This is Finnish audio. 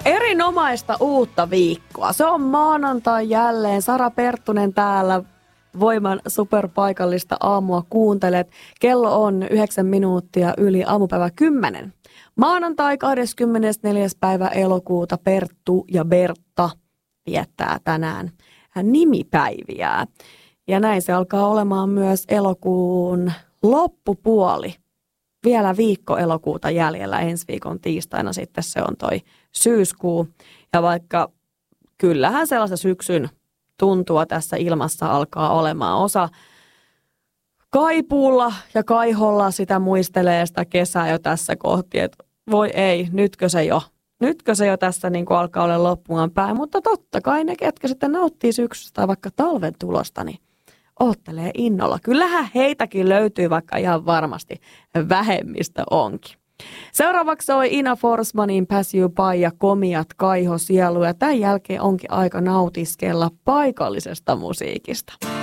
Erinomaista uutta viikkoa. Se on maanantai jälleen. Sara Perttunen täällä. Voiman superpaikallista aamua kuuntelet. Kello on 9 minuuttia yli aamupäivä 10. Maanantai 24. päivä elokuuta Perttu ja Bertta viettää tänään nimipäiviä. Ja näin se alkaa olemaan myös elokuun loppupuoli. Vielä viikko elokuuta jäljellä, ensi viikon tiistaina sitten se on toi syyskuu. Ja vaikka kyllähän sellaista syksyn tuntua tässä ilmassa alkaa olemaan. Osa kaipuulla ja kaiholla sitä muistelee sitä kesää jo tässä kohti, että voi ei, nytkö se jo tässä niin kuin alkaa olla loppumaan päin. Mutta totta kai ne, ketkä sitten nauttii syksystä tai vaikka talven tulosta, niin oottelee innolla. Kyllähän heitäkin löytyy, vaikka ihan varmasti vähemmistö onkin. Seuraavaksi soi Ina Forsmanin Pass You By ja Komiat Kaiho Sielu. Ja tämän jälkeen onkin aika nautiskella paikallisesta musiikista.